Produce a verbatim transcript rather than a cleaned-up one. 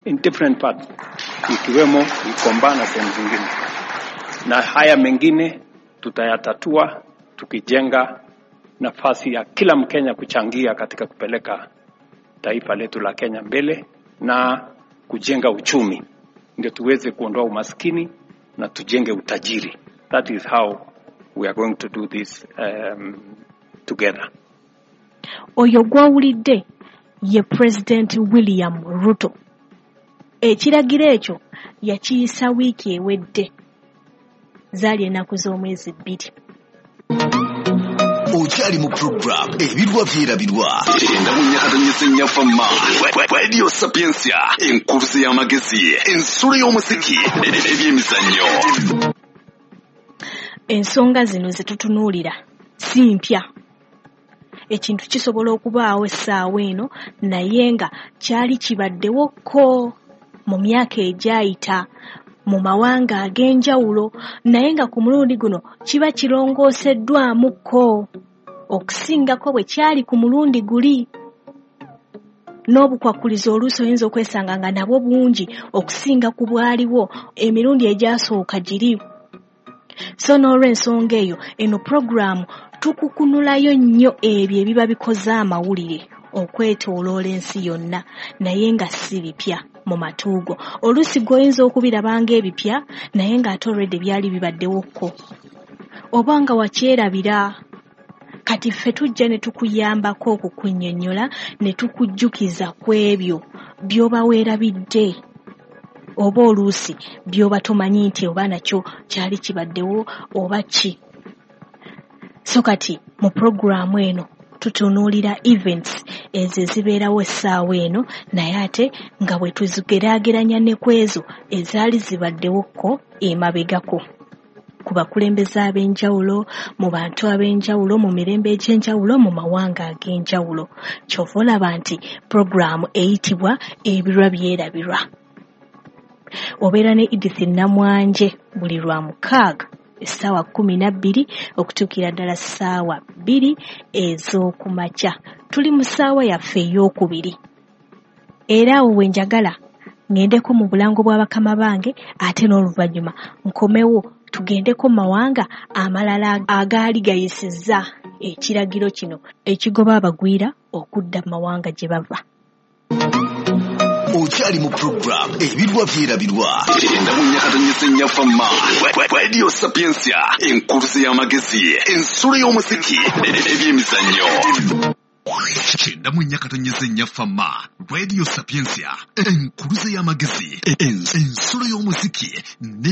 in different parts, ikiwemo Gikomba na sehemu zingine, na haya mengine tutayatatua tukijenga nafasi ya kila Mkenya kuchangia katika kupeleka taifa letu la Kenya mbele na kujenga uchumi, ndio tuweze kuondoa umaskini na tujenge utajiri. That is how we are going to do this um, together. Oyo gwawulidde ye President William Ruto. Ekiragiro ekyo yakiyisa wiiki ewedde. Zaali ennaku z'omwezi bbiri. Ojali mu program ebirwa byerabirwa enda munyakatanyise nyafama Radio Sapiensia enkurusi y'amagezi ensolo y'omuziki ebyemizannyo. Ensonga zino zetutunuulira si mpya. Ekintu kisobola okubaawo essaawa eno naye nga kyali kibaddewoko mu myaka egyayita mu mawanga ag'enjawulo, naye nga ku mulundi guno kiba kirongooseddwamuko okusingako bwe kyali ku mulundi guli. N'obukwakulizo oluusi oyinza okwesanga nga nabwo bungi okusinga ku bwaliwo emirundi egyasooka giri. So n'olw'ensonga eyo eno programu tukukunulayo nnyo ebyo ebiba bikoze amawulire okwetooloola ensi yonna, naye nga si bipya mu matuugo. Oluusi goyinza okubirabanga ebipya naye ng'ate already byali bibaddewoko oba nga wakyerabira. Kati ffe tujja ne tukuyambako okukunnyonnyola ne tukujjukiza ku ebyo by'oba weerabidde oba oluusi by'oba tomanyi nti oba nakyo kyali kibaddewo oba ki. So kati mu programu eno tutunuulira events ezo ezibeerawo essaawa eno, naye ate nga bwe tuzigeraageranya ne kwezo ezaali zibaddewoko emabegako ku bakulembeze ab'enjawulo, mu bantu ab'enjawulo, mu mirembe egy'enjawulo, mu mawanga ag'enjawulo. Kyova olaba nti programu eyitibwa ebirwa byerabirwa. Obeera ne Edith Namwanje buli lwa mukaaga essaawa kkumi na bbiri okutuukira ddala ssaawa bbiri ez'okumakya. Tuli mu ssaawa yaffe ey'okubiri. Era awo bwe njagala ngendeko mu bulango bw'abakama bange ate n'oluvannyuma nkomewo tugendeko mawanga amalala agaali gayisizza ekiragiro kino ekigoba abagwira okudda mu mawanga gye bava. Ojali mu program ebirwa byerabirwa enda munyakatanyise nyafama Radio Sapiensia enkurusi y'amagezi ensolo y'omuziki ebyemizannyo. Enda munyakatanyise nyafama Radio Sapiensia enkurusi y'amagezi ensolo y'omuziki